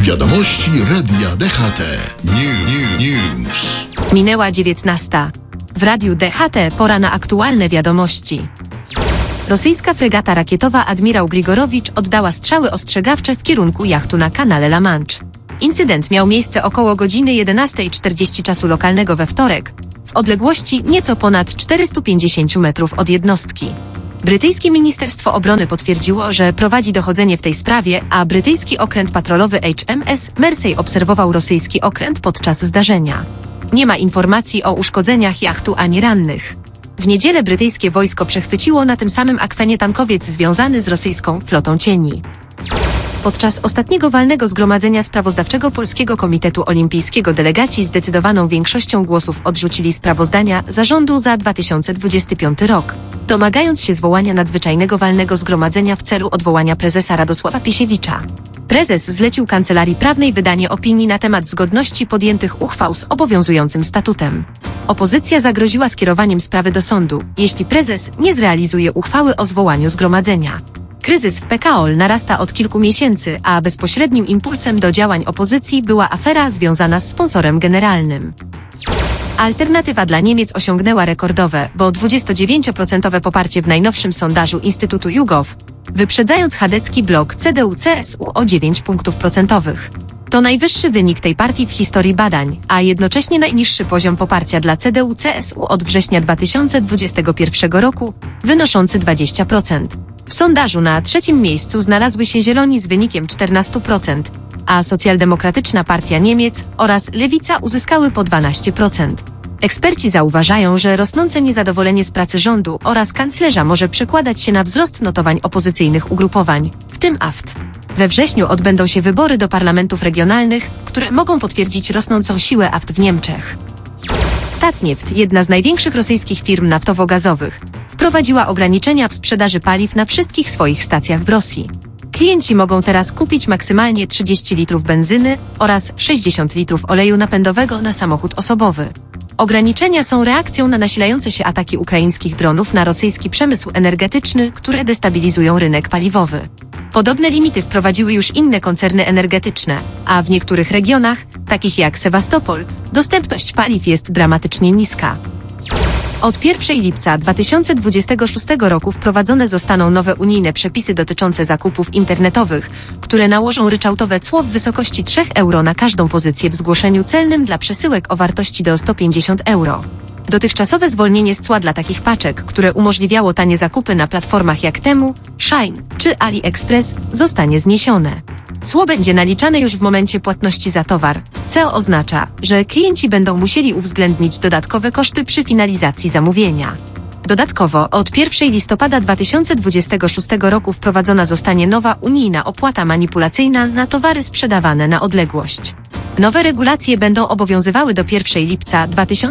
Wiadomości Radia DHT. News. Minęła 19. W Radiu DHT pora na aktualne wiadomości. Rosyjska fregata rakietowa Admirał Grigorowicz oddała strzały ostrzegawcze w kierunku jachtu na kanale La Manche. Incydent miał miejsce około godziny 11:40 czasu lokalnego we wtorek, w odległości nieco ponad 450 metrów od jednostki. Brytyjskie Ministerstwo Obrony potwierdziło, że prowadzi dochodzenie w tej sprawie, a brytyjski okręt patrolowy HMS Mersey obserwował rosyjski okręt podczas zdarzenia. Nie ma informacji o uszkodzeniach jachtu ani rannych. W niedzielę brytyjskie wojsko przechwyciło na tym samym akwenie tankowiec związany z rosyjską flotą cieni. Podczas ostatniego walnego zgromadzenia sprawozdawczego Polskiego Komitetu Olimpijskiego delegaci zdecydowaną większością głosów odrzucili sprawozdania zarządu za 2025 rok, domagając się zwołania nadzwyczajnego walnego zgromadzenia w celu odwołania prezesa Radosława Piesiewicza. Prezes zlecił Kancelarii Prawnej wydanie opinii na temat zgodności podjętych uchwał z obowiązującym statutem. Opozycja zagroziła skierowaniem sprawy do sądu, jeśli prezes nie zrealizuje uchwały o zwołaniu zgromadzenia. Kryzys w PKO narasta od kilku miesięcy, a bezpośrednim impulsem do działań opozycji była afera związana z sponsorem generalnym. Alternatywa dla Niemiec osiągnęła rekordowe, bo 29% poparcie w najnowszym sondażu Instytutu YouGov, wyprzedzając chadecki blok CDU-CSU o 9 punktów procentowych. To najwyższy wynik tej partii w historii badań, a jednocześnie najniższy poziom poparcia dla CDU-CSU od września 2021 roku, wynoszący 20%. W sondażu na trzecim miejscu znalazły się Zieloni z wynikiem 14%, a Socjaldemokratyczna Partia Niemiec oraz Lewica uzyskały po 12%. Eksperci zauważają, że rosnące niezadowolenie z pracy rządu oraz kanclerza może przekładać się na wzrost notowań opozycyjnych ugrupowań, w tym AfD. We wrześniu odbędą się wybory do parlamentów regionalnych, które mogą potwierdzić rosnącą siłę AfD w Niemczech. Tatneft, jedna z największych rosyjskich firm naftowo-gazowych, wprowadziła ograniczenia w sprzedaży paliw na wszystkich swoich stacjach w Rosji. Klienci mogą teraz kupić maksymalnie 30 litrów benzyny oraz 60 litrów oleju napędowego na samochód osobowy. Ograniczenia są reakcją na nasilające się ataki ukraińskich dronów na rosyjski przemysł energetyczny, które destabilizują rynek paliwowy. Podobne limity wprowadziły już inne koncerny energetyczne, a w niektórych regionach, takich jak Sewastopol, dostępność paliw jest dramatycznie niska. Od 1 lipca 2026 roku wprowadzone zostaną nowe unijne przepisy dotyczące zakupów internetowych, które nałożą ryczałtowe cło w wysokości 3 euro na każdą pozycję w zgłoszeniu celnym dla przesyłek o wartości do 150 euro. Dotychczasowe zwolnienie z cła dla takich paczek, które umożliwiało tanie zakupy na platformach jak Temu, Shein czy AliExpress, zostanie zniesione. Cło będzie naliczane już w momencie płatności za towar, co oznacza, że klienci będą musieli uwzględnić dodatkowe koszty przy finalizacji zamówienia. Dodatkowo od 1 listopada 2026 roku wprowadzona zostanie nowa unijna opłata manipulacyjna na towary sprzedawane na odległość. Nowe regulacje będą obowiązywały do 1 lipca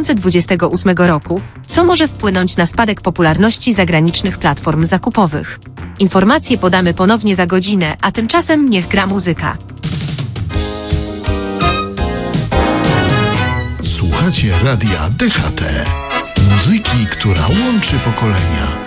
2028 roku, co może wpłynąć na spadek popularności zagranicznych platform zakupowych. Informacje podamy ponownie za godzinę, a tymczasem niech gra muzyka. Słuchacie Radia DHT. Muzyki, która łączy pokolenia.